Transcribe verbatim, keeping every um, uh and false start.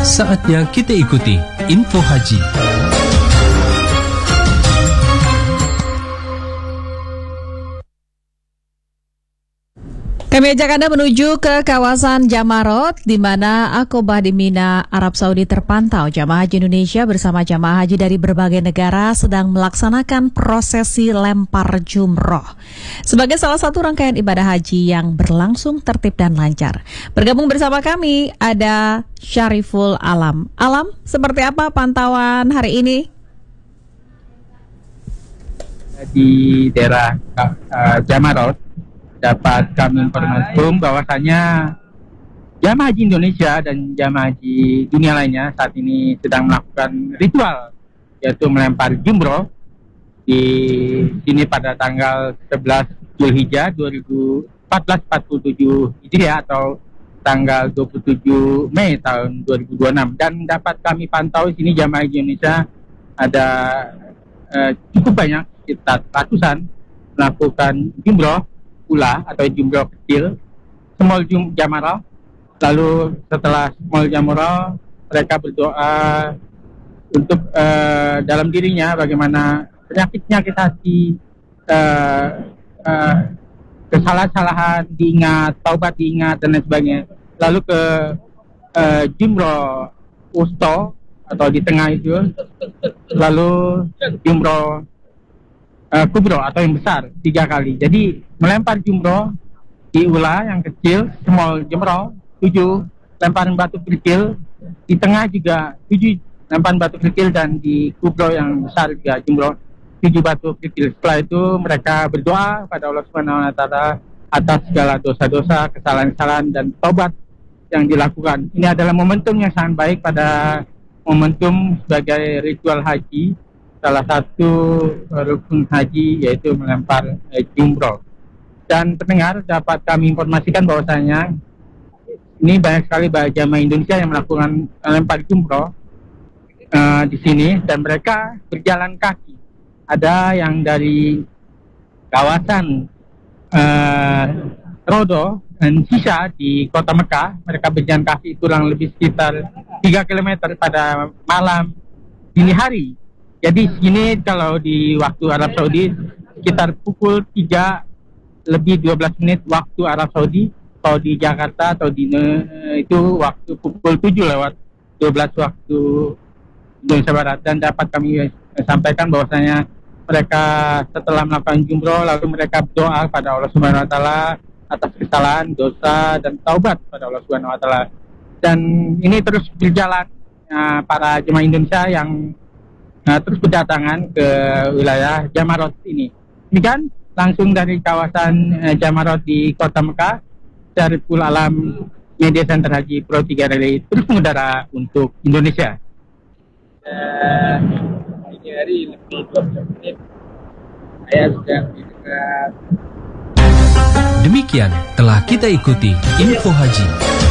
Saatnya kita ikuti info haji. Kami ajak Anda menuju ke kawasan Jamarot, di mana Aqobah di Mina, Arab Saudi terpantau. Jamaah Haji Indonesia bersama jamaah haji dari berbagai negara sedang melaksanakan prosesi lempar jumroh sebagai salah satu rangkaian ibadah haji yang berlangsung tertib dan lancar. Bergabung bersama kami ada Syariful Alam. Alam, seperti apa pantauan hari ini? Di daerah uh, Jamarot dapat kami informasikan bahwasanya jamaah haji Indonesia dan jamaah haji dunia lainnya saat ini sedang melakukan ritual, yaitu melempar jumroh di sini pada tanggal sebelas Zulhijjah dua ribu empat belas empat puluh tujuh Hijriah atau tanggal dua puluh tujuh Mei tahun dua ribu dua puluh enam. Dan dapat kami pantau di sini jamaah haji Indonesia ada eh, cukup banyak, sekitar ratusan, melakukan jumroh ula atau jumroh kecil, small jum jamarah. Lalu setelah small jamarah, mereka berdoa untuk uh, dalam dirinya bagaimana penyakit-penyakit hati, uh, uh, kesalahan-kesalahan diingat, taubat diingat dan lain sebagainya. Lalu ke uh, jumroh wusto atau di tengah itu, lalu jumroh Uh, kubro atau yang besar tiga kali. Jadi melempar jumroh di ula yang kecil, small jumroh tujuh, lemparan batu kecil di tengah juga tujuh lemparan batu kecil, dan di kubro yang besar juga jumroh tujuh batu kecil. Setelah itu mereka berdoa pada Allah Subhanahu Wa Taala atas segala dosa-dosa, kesalahan-kesalahan dan taubat yang dilakukan. Ini adalah momentum yang sangat baik pada momentum sebagai ritual haji, salah satu rukun haji yaitu melempar eh, jumroh. Dan pendengar, dapat kami informasikan bahwasanya ini banyak sekali jamaah Indonesia yang melakukan melempar jumroh uh, di sini, dan mereka berjalan kaki. Ada yang dari kawasan uh, Rodo dan Sisa di kota Mekah, mereka berjalan kaki kurang lebih sekitar tiga kilometer pada malam dini hari. Jadi sini kalau di waktu Arab Saudi sekitar pukul tiga lebih dua belas menit waktu Arab Saudi. Kalau di Jakarta atau di itu waktu pukul tujuh lewat dua belas waktu Indonesia Barat. Dan dapat kami sampaikan bahwasanya mereka setelah melakukan jumroh lalu mereka berdoa pada Allah Subhanahu Wa Taala atas kesalahan, dosa dan taubat pada Allah Subhanahu Wa Taala. Dan ini terus berjalan, uh, para jemaah Indonesia yang Nah, terus berdatangan ke wilayah Jamarot ini. Demikian langsung dari kawasan eh, Jamarot di Kota Mekah, Syariful Alam, Media Center Haji Pro tiga Relay terus mengudara untuk Indonesia. Dan ini hari lebih dua puluh menit saya sudah di dekat. Demikian telah kita ikuti info haji.